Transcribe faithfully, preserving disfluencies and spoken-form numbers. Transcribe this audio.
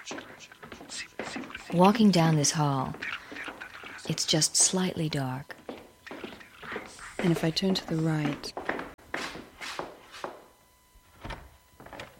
Walking down this hall, it's just slightly dark. And if I turn to the right,